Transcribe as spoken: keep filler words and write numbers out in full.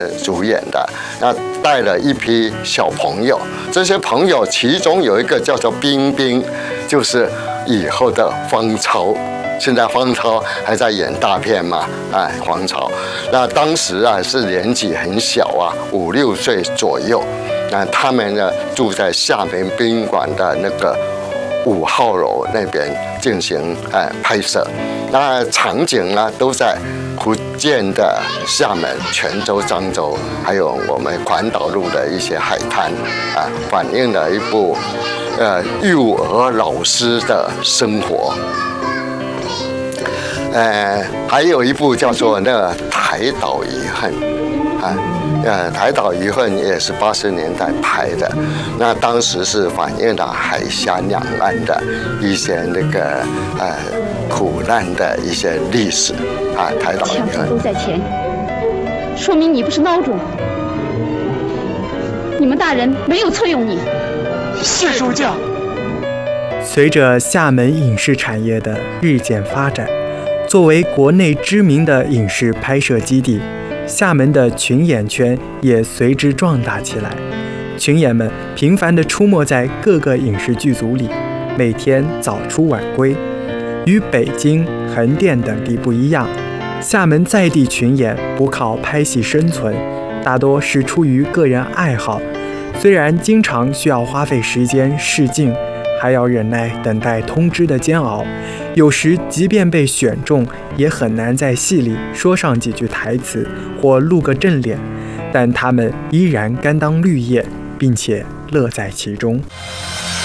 主演的，那带了一批小朋友，这些朋友其中有一个叫做冰冰，就是以后的方超。现在方超还在演大片嘛？哎，方超，那当时啊是年纪很小啊，五六岁左右。那他们呢住在厦门宾馆的那个五号楼那边进行哎拍摄，那场景呢都在福建的厦门、泉州、漳州，还有我们环岛路的一些海滩啊，反映了一部呃幼儿老师的生活。呃，还有一部叫做那个《台岛遗恨》啊，呃，《台岛遗恨》也是八十年代拍的，那当时是反映了海峡两岸的一些那个呃苦难的一些历史啊，《台岛遗恨》 都在前，说明你不是孬种，你们大人没有错用你。 是书教。 随着厦门影视产业的日渐发展，作为国内知名的影视拍摄基地，厦门的群演圈也随之壮大起来。群演们频繁地出没在各个影视剧组里，每天早出晚归。与北京、横店等地不一样，厦门在地群演不靠拍戏生存，大多是出于个人爱好。虽然经常需要花费时间试镜，还要忍耐等待通知的煎熬，有时即便被选中，也很难在戏里说上几句台词或露个正脸，但他们依然甘当绿叶，并且乐在其中。